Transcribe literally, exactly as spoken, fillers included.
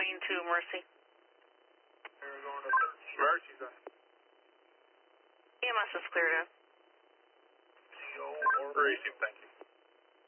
Wayne to Mercy. We're going up to Mercy's on. E M S is cleared in. C O or racing thing.